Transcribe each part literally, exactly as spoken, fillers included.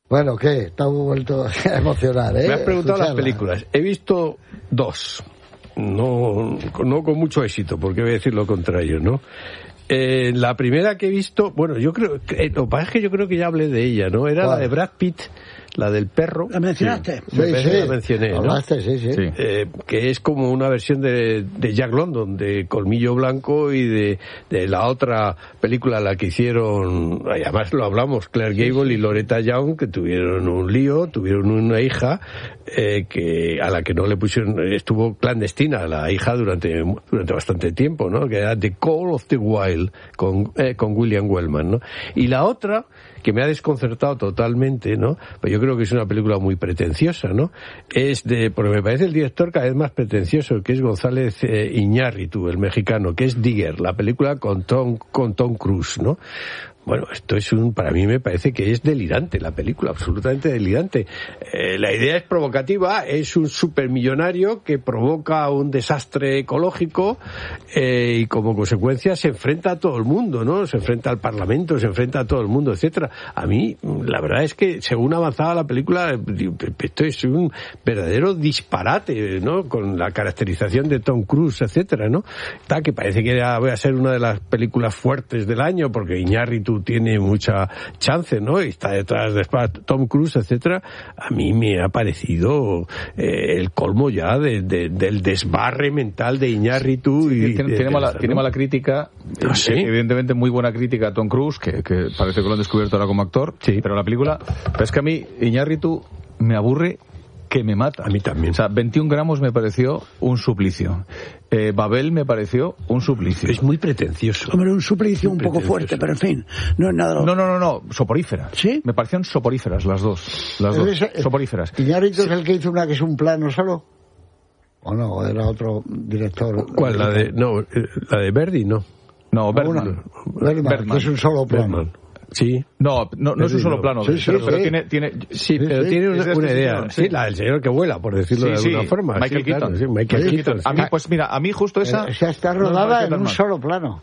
Bueno, ¿qué? Estás vuelto a emocionar, ¿eh? Me has preguntado Escucharla. las películas. He visto dos. No, no con mucho éxito, porque voy a decir lo contrario, ¿no? Eh, la primera que he visto, bueno, yo creo, eh, lo que pasa es que yo creo que ya hablé de ella, ¿no? Era ¿Cuál? la de Brad Pitt, la del perro. ¿La mencionaste? Sí, Me parece sí. que la mencioné, ¿no? Hablaste, sí, sí. Sí. Eh, que es como una versión de, de Jack London, de Colmillo Blanco, y de, de la otra película, la que hicieron, además lo hablamos, Claire Gable y Loretta Young, que tuvieron un lío, tuvieron una hija eh, que a la que no le pusieron, estuvo clandestina la hija durante durante bastante tiempo, ¿no? Que era The Call of the Wild, con, eh, con William Wellman, ¿no? Y la otra, que me ha desconcertado totalmente, ¿no? Pues yo creo que es una película muy pretenciosa, ¿no? Es de, porque me parece el director cada vez más pretencioso, que es González eh, Iñárritu, el mexicano, que es Digger, la película con Tom, con Tom Cruise, ¿no? Bueno, esto es un, para mí me parece que es delirante la película, absolutamente delirante. Eh, la idea es provocativa, es un supermillonario que provoca un desastre ecológico eh, y como consecuencia se enfrenta a todo el mundo, ¿no? Se enfrenta al Parlamento, se enfrenta a todo el mundo, etcétera. A mí, la verdad es que según avanzaba la película, esto es un verdadero disparate, ¿no? Con la caracterización de Tom Cruise, etcétera, ¿no? Está que parece que era, voy a ser una de las películas fuertes del año porque Iñárritu tiene mucha chance, ¿no? Y está detrás de Tom Cruise, etcétera. A mí me ha parecido eh, el colmo ya de, de, del desbarre mental de Iñárritu. Sí, y tiene, de, tiene, de, mala, ¿no? tiene mala crítica, ¿Ah, sí? evidentemente muy buena crítica a Tom Cruise, que, que parece que lo han descubierto ahora como actor, Sí. pero la película, pero es que a mí Iñárritu me aburre que me mata. A mí también. O sea, veintiún gramos me pareció un suplicio. Eh, Babel me pareció un suplicio. Es muy pretencioso. Hombre, un suplicio un Muy poco pretencioso. fuerte, pero en fin, no es nada... No, no, no, no, soporíferas. ¿Sí? Me parecieron soporíferas las dos. Las dos, Ese- soporíferas. ¿Iñárritu es el que hizo una que es un plano solo? ¿O no? Era otro director. ¿Cuál? La de, no, eh, la de Verdi, no. No, Una. Bergman. Bergman, Bergman. que es un solo plano. Bergman. Sí. No, no, no es un Verdi, solo no. plano, Sí, sí, pero, pero sí. tiene... tiene Sí, pero sí, tiene es una, de este una idea. señor, Sí, sí. la del señor que vuela, por decirlo Sí, de alguna sí, forma. Michael Sí, claro, Keaton. sí, Michael Michael Keaton. Keaton. A mí, pues mira, a mí justo esa... O sea, está no me rodada pareció en tan un mal. solo plano.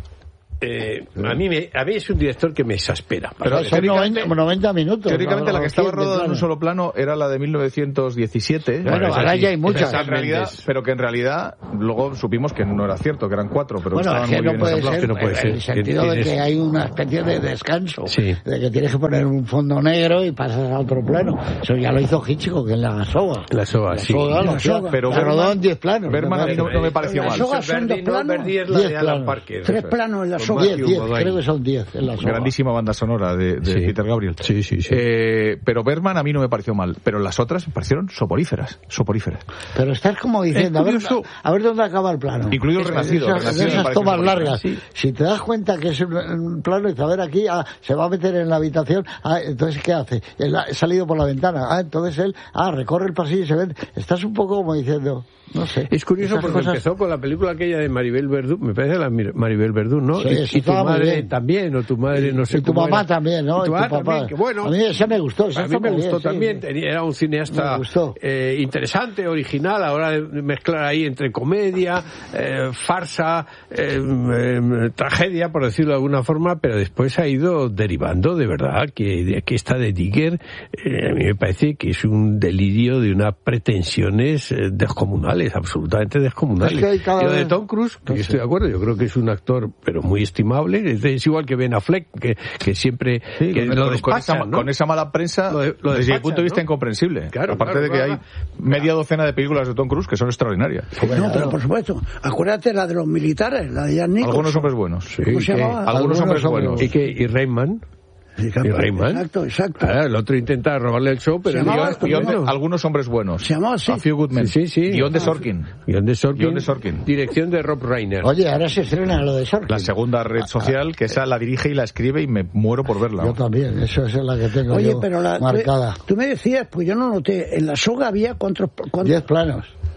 Eh, a mí me, a mí es un director que me exaspera. Pero Son teóricamente- noventa, noventa minutos. Teóricamente la que estaba cien de rodada en un plano. solo plano era la de mil novecientos diecisiete. Bueno, esa ahora sí. ya hay muchas. Esa en realidad, Mendes. pero que en realidad luego supimos que no era cierto, que eran cuatro, pero Bueno, estaban es que muy no bien puede ensamblados. ser, que no puede en ser. el sentido de Tienes- que hay una especie de descanso, Sí. de que tienes que poner un fondo negro y pasas a otro plano. Eso ya lo hizo Hitchcock en La Soga. La soga, La sí. Soga, La lo hacía, Soga. Pero la rodó Bergman- en diez planos. Bergman a mí no, no me pareció La mal. soga son dos Verdi, no, planos. Verdi es la de Diez Alan planos. Parker. Tres esa. planos en la Con soga. diez, Matthew diez, Modine. creo que son diez en La Soga. Grandísima banda sonora de, de Sí. Peter Gabriel. Sí, sí, sí. Eh, pero Bergman a mí no me pareció mal, pero las otras me parecieron soporíferas, soporíferas. Pero estás como diciendo, a ver, curioso. a ver dónde acaba el plano. Incluido el Esas- Renacido, el Esas, Renacido me esas pareció tomas soporífero. largas. Sí. Si te das cuenta que es un, un plano y dices, a ver aquí, ah, se va a meter en la habitación, ah, entonces ¿qué hace? Él ha salido por la ventana, ah, entonces él, ah, recorre el pasillo y se ve. Estás un poco como diciendo, no sé. Es curioso esas porque cosas- empezó con la película aquella de Maribel Verdú, me parece la Mir- Maribel Verdú, ¿no? Sí, y, eso y tu estaba muy madre bien. también, o tu madre, no sé y tu cómo mamá era. también, ¿no? Y tu Y tu mamá papá. también, que bueno. A mí esa me gustó. Esa A mí está me muy gustó bien, sí, también, sí. tenía- era un cineasta Me gustó. eh, interesante, original, ahora de mezclar ahí entre comedia, eh, farsa, eh, eh, tragedia, por decirlo de alguna forma, pero después ha ido derivando, de verdad, que, de- que esta de Digger, eh, a mí me parece que es un delirio de unas pretensiones eh, descomunales, absolutamente descomunales. Es que hay cada Y lo de vez- Tom Cruise, que No yo sé. estoy de acuerdo, yo creo que es un actor, pero muy estimable, es, es igual que Ben Affleck, que, que siempre Sí, que con, lo con- con esa, despachan, ¿no? con esa mala prensa, Lo de- lo desde mi despachan, punto de vista, ¿no? incomprensible. Claro, Aparte claro, de que claro. hay media docena de películas de Tom Cruise que son extraordinarias. No, pero por supuesto. Acuérdate la de los militares, la de Jan Nicholson. Algunos hombres buenos. Sí. ¿Cómo se que- llamaba? Algunos Algunos hombres hombres buenos. Y que y Rayman, Exacto, y Rayman. Exacto, exacto. Ah, el otro intenta robarle el show, pero Se el llamaba guión- esto, Guión de- guión no. algunos hombres buenos. Se llamaba así. A Few Good Men. Sí, sí, sí. Guión de Sorkin. Guión de Sorkin. Guión de Sorkin. Dirección de Rob Reiner. Oye, ahora se estrena lo de Sorkin. La segunda red social, que esa la dirige y la escribe y me muero por verla. Yo también, eso es la que tengo Oye, yo pero la, marcada. tú, tú me decías, pues yo no noté, en la soga había cuántos... cuántos- Diez planos.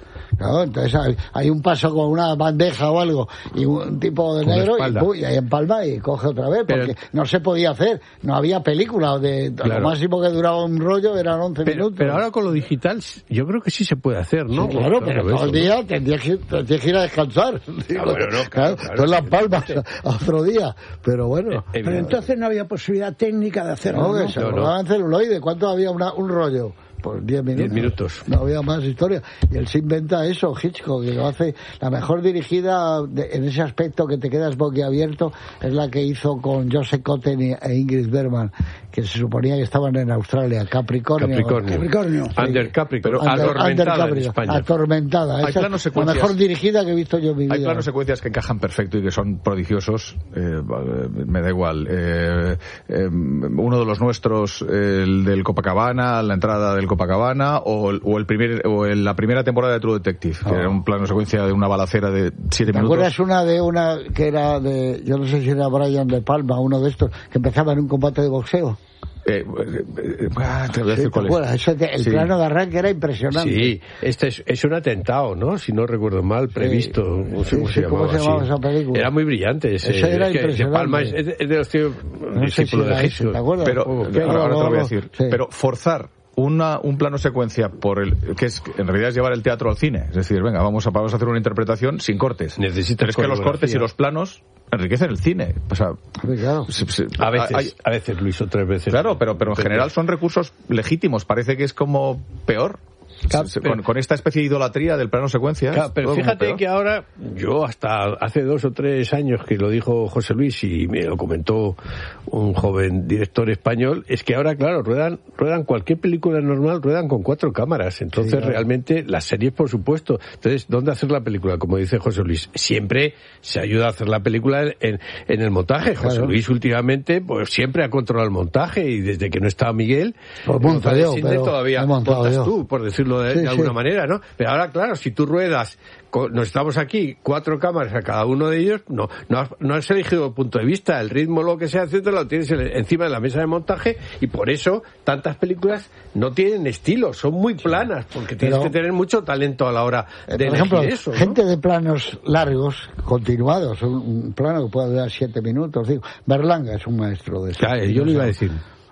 Claro, entonces hay, hay un paso con una bandeja o algo y un tipo de negro y, pu, y ahí empalma y coge otra vez, porque pero, no se podía hacer, no había película, de claro. Lo máximo que duraba un rollo eran once pero, minutos. Pero ahora con lo digital yo creo que sí se puede hacer, ¿no? Sí, claro, pero todo el día tendrías que, tendrías que ir a descansar. Ah, bueno, no, claro, claro, claro, las palmas a otro día, pero bueno. Eh, pero entonces no había posibilidad técnica de hacerlo. No, que se no, no. celuloide, ¿cuánto había una, un rollo? Por diez minutos. diez minutos. No había más historia. Y él se inventa eso, Hitchcock, que lo hace. La mejor dirigida de, en ese aspecto que te quedas boquiabierto es la que hizo con Joseph Cotten e Ingrid Bergman, que se suponía que estaban en Australia. Capricornio. Capricornio. Capricornio. Sí. Under Capricornio. Under, atormentada under Capricornio, en España. Atormentada. Esa es la mejor dirigida que he visto yo en mi vida. Hay planos secuencias que encajan perfecto y que son prodigiosos. Eh, me da igual. Eh, eh, uno de los nuestros, el del Copacabana, la entrada del Copacabana, o, o el primer o el, la primera temporada de True Detective, que oh. era un plano secuencia de una balacera de siete minutos. ¿Te acuerdas una de una que era de, yo no sé si era Brian De Palma, uno de estos, que empezaba en un combate de boxeo? Eh, eh, ah, te voy a decir sí, cuál es. Eso te, el sí. plano de arranque era impresionante. Sí, este es, es un atentado, ¿no? Si no recuerdo mal, previsto. Sí. No sé sí, cómo, sí, se ¿cómo se llamaba esa película? Era muy brillante. Ese, Eso era es que impresionante. De Palma es, es de los tíos no discípulos sé si de Hitchcock. ¿Te acuerdas? Pero, oh, ahora, ahora te lo voy a decir. Sí. Pero forzar Una, un plano secuencia por el que es en realidad es llevar el teatro al cine, es decir, venga, vamos a, vamos a hacer una interpretación sin cortes. Necesitas es que los cortes y los planos enriquecen el cine. O sea, claro. se, se, a veces, hay, a veces lo hizo tres veces. Claro, pero, pero en general son recursos legítimos. Parece que es como peor. Claro, se, pero, con, con esta especie de idolatría del plano secuencia. Claro, pero fíjate que ahora, yo hasta hace dos o tres años que lo dijo José Luis y me lo comentó un joven director español, es que ahora, claro, ruedan ruedan cualquier película normal, ruedan con cuatro cámaras. Entonces, sí, claro. realmente, las series, por supuesto. Entonces, ¿dónde hacer la película? Como dice José Luis, siempre se ayuda a hacer la película en, en el montaje. José claro. Luis, últimamente, pues siempre ha controlado el montaje y desde que no estaba Miguel, pues monta yo, pero todavía montas tú, por decirlo de, sí, de alguna sí. manera, ¿no? Pero ahora, claro, si tú ruedas, nos estamos aquí, cuatro cámaras a cada uno de ellos, no, no has, no has elegido el punto de vista, el ritmo, lo que sea, etcétera, lo tienes encima de la mesa de montaje y por eso tantas películas no tienen estilo, son muy planas, porque tienes Pero, que tener mucho talento a la hora de por elegir ejemplo, eso, ¿no? Gente de planos largos, continuados, un, un plano que puede durar siete minutos, digo, Berlanga es un maestro de eso. Claro, yo lo iba a decir.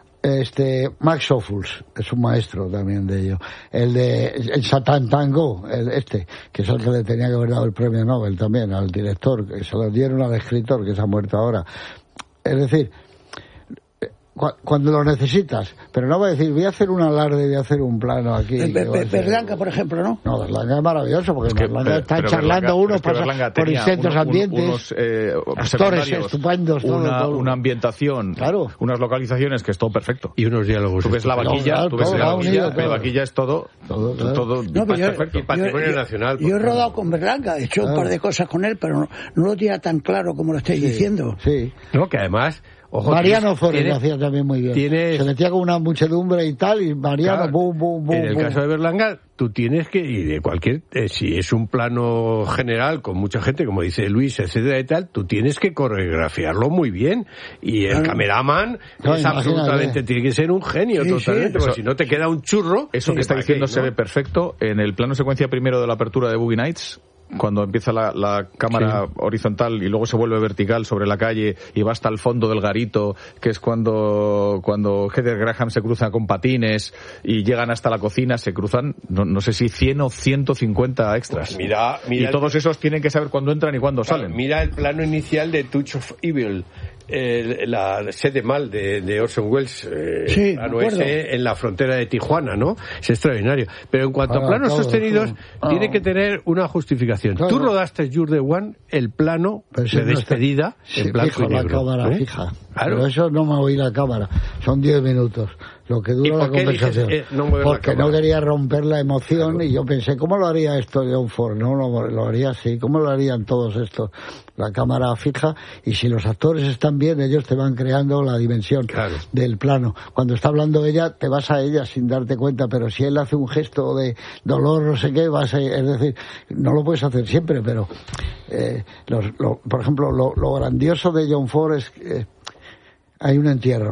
Este Max Ophuls es un maestro también de ello. El de el Satan Tango, el este, que es el que le tenía que haber dado el premio Nobel también al director, que se lo dieron al escritor que se ha muerto ahora. Es decir, cuando lo necesitas, pero no voy a decir, voy a hacer un alarde, voy a hacer un plano aquí. Berlanga, por ejemplo, ¿no? No, Berlanga es maravilloso, porque es que, Berlanga está pero charlando Berlanga, uno pasa Berlanga por distintos un, ambientes, unos eh, actores estupendos, todo, una, todo. una ambientación, claro. unas localizaciones que es todo perfecto. Y unos diálogos. Tú ves la vaquilla, tú ves la vaquilla, la vaquilla es todo, todo, todo, todo no, perfecto. Yo, y patrimonio yo, nacional. Yo he rodado con Berlanga, he hecho claro. un par de cosas con él, pero no, no lo tiene tan claro como lo estáis sí, diciendo. Sí. No, que además... Ojo, Mariano Forés lo hacía también muy bien. Tienes, se metía con una muchedumbre y tal, y Mariano, claro, boom, boom, boom. En el boom. caso de Berlanga, tú tienes que, y de cualquier, eh, si es un plano general con mucha gente, como dice Luis, etcétera y tal, tú tienes que coreografiarlo muy bien. Y el claro. cameraman no, es absolutamente, tiene que ser un genio sí, totalmente, sí, porque eso, si no te queda un churro. Eso que está diciendo que, se ¿no? ve perfecto en el plano secuencia primero de la apertura de Boogie Nights. Cuando empieza la, la cámara sí. horizontal y luego se vuelve vertical sobre la calle y va hasta el fondo del garito, que es cuando cuando Heather Graham se cruza con patines y llegan hasta la cocina, se cruzan, no, no sé si cien o ciento cincuenta extras. Pues mira, mira y todos esos tienen que saber cuándo entran y cuándo claro, salen. Mira el plano inicial de Touch of Evil. Eh, la sede mal de, de Orson Welles eh, sí, plano ese en la frontera de Tijuana, ¿no? Es extraordinario. Pero en cuanto ah, a planos todo, sostenidos, todo. tiene ah. que tener una justificación. Claro. Tú rodaste You're the One, el plano de no despedida está... en sí, blanco y negro. La cámara ¿eh? fija. Claro. Pero eso no me oí la cámara. Son diez minutos. Lo que dura la conversación. Dices, eh, no porque no quería romper la emoción claro. y yo pensé, ¿cómo lo haría esto John Ford? No, lo, lo haría así. ¿Cómo lo harían todos estos? La cámara fija y si los actores están bien, ellos te van creando la dimensión claro. del plano. Cuando está hablando ella, te vas a ella sin darte cuenta, pero si él hace un gesto de dolor, no sé qué, vas a, es decir, no lo puedes hacer siempre, pero eh, los, lo, por ejemplo, lo, lo grandioso de John Ford es que eh, hay un entierro.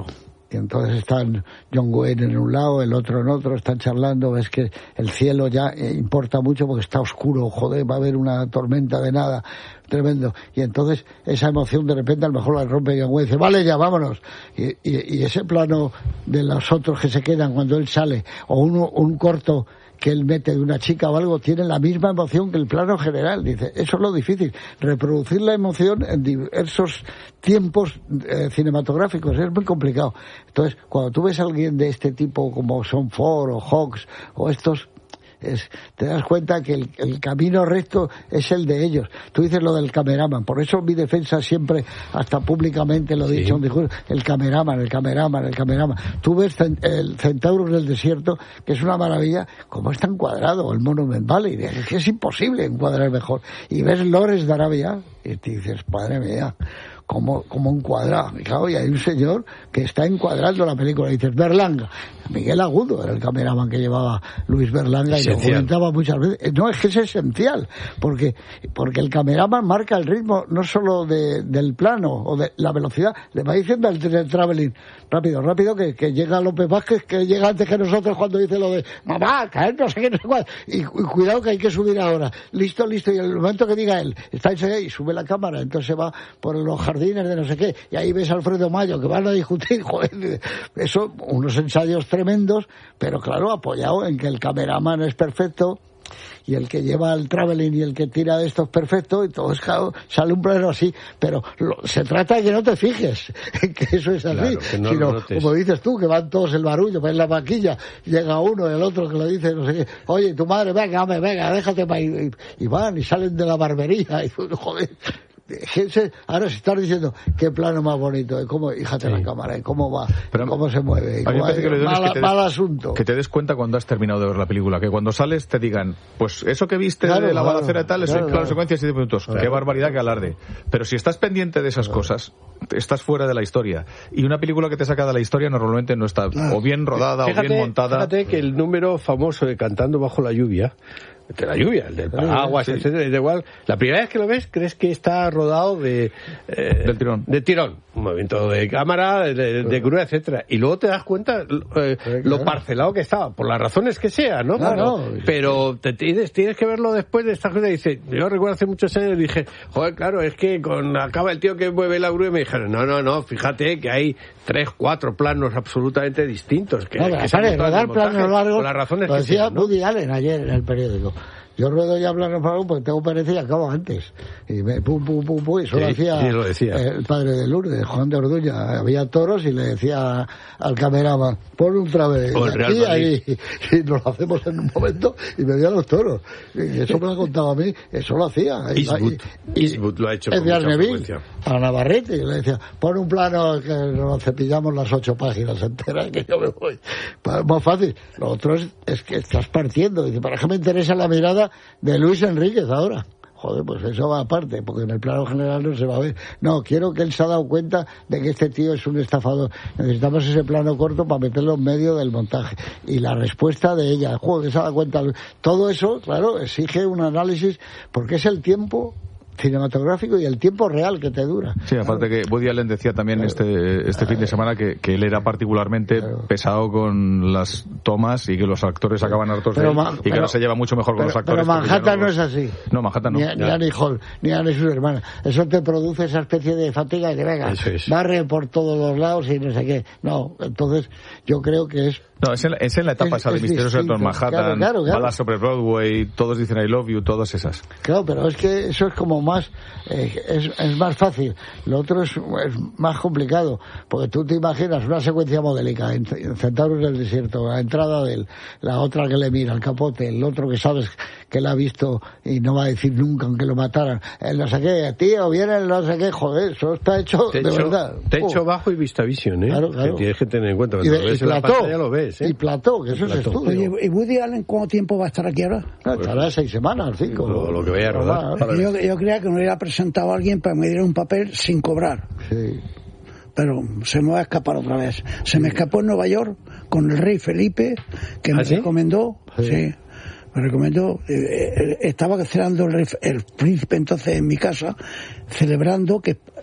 y entonces están John Wayne en un lado, el otro en otro, están charlando, ves que el cielo ya importa mucho porque está oscuro, joder, va a haber una tormenta de nada, tremendo, y entonces esa emoción de repente a lo mejor la rompe John Wayne, dice, vale ya, vámonos, y, y, y ese plano de los otros que se quedan cuando él sale, o uno, un corto que él mete de una chica o algo, tiene la misma emoción que el plano general. Dice, eso es lo difícil, reproducir la emoción en diversos tiempos eh, cinematográficos, es muy complicado. Entonces, cuando tú ves a alguien de este tipo como Son Ford o Hawks o estos, es, te das cuenta que el, el camino recto es el de ellos. Tú dices lo del cameraman, por eso mi defensa siempre, hasta públicamente lo he sí. dicho, el cameraman, el cameraman, el cameraman. Tú ves el Centauro en el desierto, que es una maravilla, como está encuadrado el Monument Valley, es que es imposible encuadrar mejor. Y ves Lawrence de Arabia y te dices, padre mía, como, como encuadrado. Y claro, y hay un señor que está encuadrando la película. Y dices, Berlanga. Miguel Agudo era el cameraman que llevaba Luis Berlanga esencial. Y lo comentaba muchas veces. No, es que es esencial, porque, porque el cameraman marca el ritmo no solo de, del plano o de la velocidad, le va diciendo al traveling, rápido, rápido, que, que llega López Vázquez, que llega antes que nosotros cuando dice lo de, mamá, caer, no sé qué, no sé cuál. Y, y cuidado que hay que subir ahora. Listo, listo. Y en el momento que diga él, está enseguida y sube la cámara, entonces se va por los jardines de no sé qué, y ahí ves a Alfredo Mayo que van a discutir, joder, eso, unos ensayos tremendos, pero claro, apoyado en que el cameraman es perfecto, y el que lleva el traveling y el que tira de esto es perfecto, y todo es claro, sale un plano así, pero lo, se trata de que no te fijes en que eso es así, claro, que no sino, como dices tú, que van todos el barullo, ven la vaquilla, llega uno y el otro que le dice, no sé qué, oye, tu madre, venga, hombre, venga, déjate, y, y van y salen de la barbería, y joder. Ahora se está diciendo qué plano más bonito, de cómo, fíjate sí. la cámara, y cómo va, Pero, cómo se mueve, y cómo hay, que mal, que des, mal asunto. Que te des cuenta cuando has terminado de ver la película, que cuando sales te digan, pues eso que viste claro, de la claro, balacera y tal, es claro, claro. secuencia de siete minutos, claro. qué barbaridad, qué alarde. Pero si estás pendiente de esas claro. cosas, estás fuera de la historia. Y una película que te saca de la historia normalmente no está claro. o bien rodada fíjate, o bien montada. Fíjate que el número famoso de Cantando bajo la lluvia, de la lluvia, el del paraguas, sí. etcétera, es igual. La primera vez que lo ves, crees que está rodado de eh, del tirón, de tirón, un movimiento de cámara, de, de, de grúa, etcétera. Y luego te das cuenta eh, sí, lo parcelado que estaba, por las razones que sea, ¿no? Claro. Claro. Pero te tienes, tienes que verlo después de esta cosa. Dice, yo recuerdo hace muchos años dije, joder, claro, es que con acaba el tío que mueve la grúa y me dijeron, no, no, no, fíjate que hay tres, cuatro planos absolutamente distintos. Que, no, que sale, rodar planos largos. Por las razones lo que decía sean, ¿no? Woody Allen ayer en el periódico. Yo ruedo ya planos largos porque tengo pereza y acabo antes. Y me pum, pum, pum, pum, y eso sí, lo hacía sí, lo decía. el padre de Lourdes, Juan de Orduña. Había toros y le decía al cameraman, pon un trave aquí ahí, y, y nos lo hacemos en un momento y me veía los toros. Y eso me lo ha contado a mí, eso lo hacía. Eastwood, y, y, Eastwood lo ha hecho con mucha Neville, frecuencia. A Navarrete, y le decía, pon un plano que nos cepillamos las ocho páginas enteras, que yo me voy. Pues más fácil. Lo otro es, es que estás partiendo. Dice, ¿para qué me interesa la mirada de Luis Enríquez ahora? Joder, pues eso va aparte, porque en el plano general no se va a ver. No, quiero que él se ha dado cuenta de que este tío es un estafador. Necesitamos ese plano corto para meterlo en medio del montaje. Y la respuesta de ella, joder, se ha dado cuenta. Todo eso, claro, exige un análisis, porque es el tiempo cinematográfico y el tiempo real que te dura. Sí, aparte claro. que Woody Allen decía también claro. este este fin de semana que, que él era particularmente claro. pesado con las tomas y que los actores acaban hartos pero, de él y que ahora se lleva mucho mejor con pero, los actores. Pero Manhattan no, no es así. No, Manhattan no. Ni, ni Annie Hall, ni Annie sus hermanas. Eso te produce esa especie de fatiga que venga, es. barre por todos los lados y no sé qué. No, entonces yo creo que es No, es en la, es en la etapa es, esa de Misterioso de Manhattan, claro, claro, claro. Balas sobre Broadway, todos dicen I love you, todas esas. Claro, pero es que eso es como más, eh, es, es más fácil. Lo otro es, es más complicado, porque tú te imaginas una secuencia modélica en, en Centauros del Desierto, la entrada de él, la otra que le mira, el capote, el otro que sabes que la ha visto y no va a decir nunca aunque lo mataran, el no sé qué, tío, viene el no sé qué, joder, eso está hecho techo, de verdad. Techo uh. bajo y Vistavisión, ¿eh? Claro, claro. Que tienes que tener en cuenta. Y, de, y Plató, ya lo ves, ¿eh? y Plató, que eso es estudio. Oye, ¿y Woody Allen cuánto tiempo va a estar aquí ahora? No, estará pues, seis semanas, cinco. Lo, lo que vaya a rodar. Yo, yo creía que me hubiera presentado a alguien para me diera un papel sin cobrar. Sí. Pero se me va a escapar otra vez. Se sí. me escapó en Nueva York con el rey Felipe, que me ¿Ah, sí? recomendó. Sí. sí. Me recomendó, eh, estaba celebrando el, rey, el príncipe entonces en mi casa, celebrando que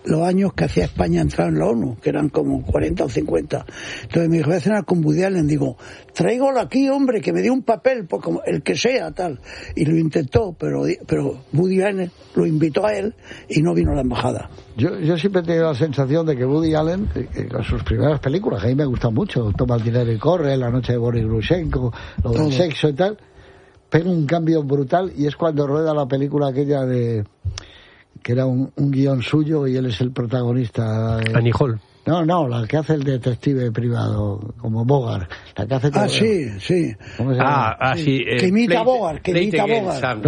los años que hacía España entrar en la ONU, que eran como cuarenta o cincuenta. Entonces me dijo, voy a cenar con Woody Allen. Digo, tráigalo aquí, hombre, que me dé un papel, pues como el que sea, tal. Y lo intentó, pero, pero Woody Allen lo invitó a él y no vino a la embajada. Yo, yo siempre he tenido la sensación de que Woody Allen, eh, con sus primeras películas, que a mí me gustan mucho, Toma el dinero y corre, La noche de Boris Grushenko, lo del Todo. sexo y tal, pega un cambio brutal, y es cuando rueda la película aquella de que era un, un guión suyo y él es el protagonista. Eh, Annie Hall. No, no, la que hace el detective privado, como Bogart. La que hace ah, sí, sí. ¿Cómo se llama? Ah, ah, sí. Eh, que imita a Bogart, que imita a Bogart.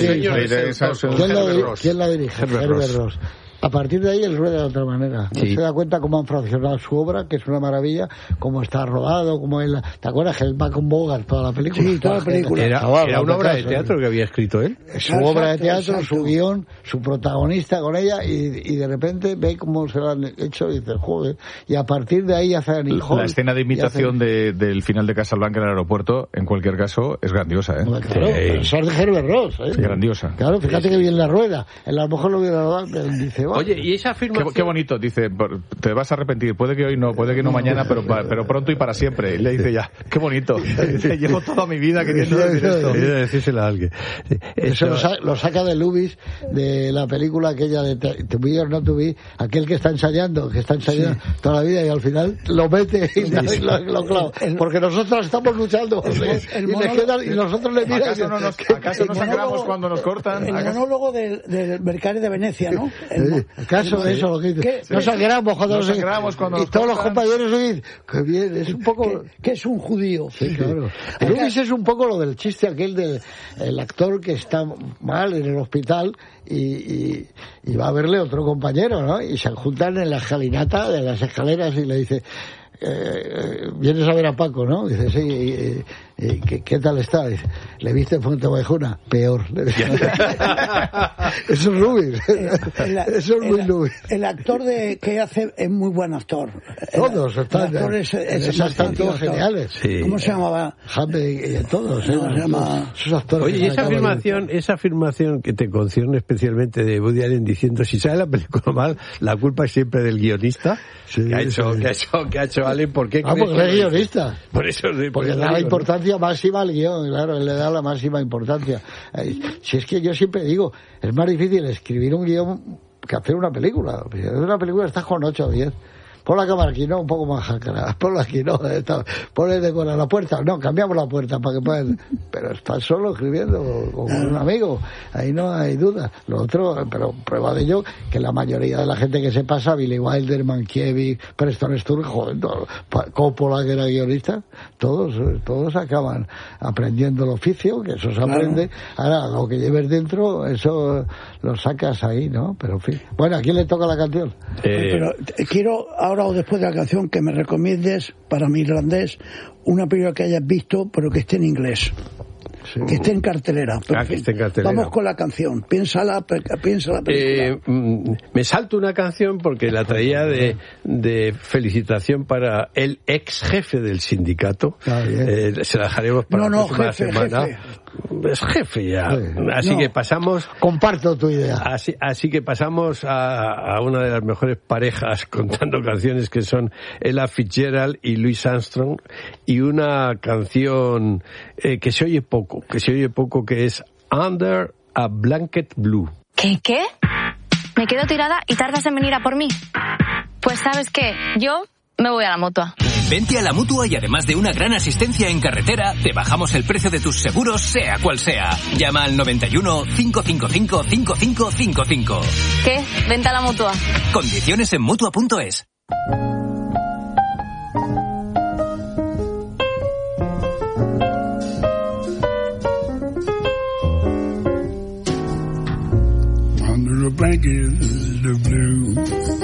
¿Quién la dirige? Herbert Ross. A partir de ahí él rueda de otra manera. No sí. Se da cuenta cómo han fraccionado su obra, que es una maravilla, cómo está rodado, cómo él... ¿Te acuerdas que él va con Bogart toda la película? Sí, toda la película. Era, Chaval, era una obra de teatro que había escrito él. Su exacto, obra de teatro, exacto. Su guión, su protagonista con ella, y, y de repente ve cómo se lo han hecho y dice, joder. Y a partir de ahí hace Annie Hall. La escena de imitación hace... de, del final de Casablanca en el aeropuerto, en cualquier caso, es grandiosa, ¿eh? Bueno, claro, sí. Pero eso es de Herbert Ross, ¿eh? Sí, grandiosa. Claro, fíjate sí, que bien la rueda. En la mejor lo hubiera rodado, dice, bueno. Oye, y esa firma... Qué, qué bonito, dice, te vas a arrepentir, puede que hoy no, puede que no mañana, pero, pero pronto y para siempre. Y le dice ya, qué bonito, dice, llevo toda mi vida queriendo decir esto. Quería decírselo a alguien. Eso lo, sa- lo saca de Lubis, de la película aquella de To Be or Not to Be, aquel que está ensayando, que está ensayando sí. toda la vida y al final lo mete y, sí, lo, lo clava. Porque nosotros estamos luchando el, el, el y, monólogo, quedan, y nosotros le miran. ¿Acaso no nos, ¿acaso nos sangramos cuando nos cortan? El ¿Acaso? monólogo del, del Mercari de Venecia, ¿no? El, sí, el caso el, de eso, lo que dice. Sí. Nos sangramos cuando nos nos sangramos cuando y nos todos cortan. los compañeros dicen, qué bien, es un poco... Que, que es un judío. Sí, claro. Lubis es un poco lo del chiste aquel del el actor que está mal en el hospital y, y, y va a verle otro compañero, ¿no? Y se juntan en la escalinata de las escaleras y le dice... Eh, vienes a ver a Paco, ¿no? Dice, sí, eh, eh, ¿qué, ¿qué tal está? Dice, ¿le viste en Fuentevejuna? Peor. Eso es Lubis. El, Eso es muy el, Lubis. El actor de que hace es muy buen actor. Todos el, están. El actor es, es esas están todos geniales. Sí. ¿Cómo se llamaba? Jaime y todos. No, ¿eh? se llama... Esos actores. Oye, y esa afirmación, esa afirmación que te concierne especialmente de Woody Allen diciendo, si sale la película mal, la culpa es siempre del guionista. Sí, que ha hecho, sí. que ha hecho, que ha hecho Allen, ¿por qué? Ah, porque es guionista. Por eso, sí, por porque eso da digo, la importancia ¿no? máxima al guión, claro, él le da la máxima importancia. Si es que yo siempre digo, es más difícil escribir un guión que hacer una película. Una película estás con ocho o diez. Pon la cámara aquí, no, un poco más jácara. Ponla aquí, no. Está, ponle decor a la puerta. No, cambiamos la puerta para que puedan. Pero estás solo escribiendo con un amigo. Ahí no hay duda. Lo otro, pero prueba de ello, que la mayoría de la gente que se pasa, Billy Wilder, Mankiewicz, Preston Sturges, joder, todo, Coppola, que era guionista, todos, todos acaban aprendiendo el oficio, que eso se aprende. Claro. Ahora, lo que lleves dentro, eso lo sacas ahí, ¿no? Pero en fin. Bueno, ¿a quién le toca la canción? Eh... Pero quiero, ahora o después de la canción, que me recomiendes para mi irlandés una película que hayas visto pero que esté en inglés. Sí. Que esté en cartelera. Ah, que esté en cartelera. Vamos con la canción. Piénsala, piensa la película. Eh, mm, me salto una canción porque la traía de, de felicitación para el ex jefe del sindicato. Ah, eh, se la dejaremos para no, la no, próxima jefe, semana. Jefe. Es jefe ya. Sí. Así no. que pasamos. Comparto tu idea. Así, así que pasamos a, a una de las mejores parejas contando canciones, que son Ella Fitzgerald y Louis Armstrong, y una canción eh, que se oye poco, que se oye poco, que es Under a Blanket Blue. ¿Qué, qué? Me quedo tirada y tardas en venir a por mí. Pues ¿sabes qué? Yo me voy a la Mutua. Vente a la Mutua y además de una gran asistencia en carretera, te bajamos el precio de tus seguros, sea cual sea. Llama al noventa y uno, cinco cinco cinco, cinco cinco cinco cinco. ¿Qué? Vente a la Mutua. Condiciones en Mutua punto es. Under a blanket of blue.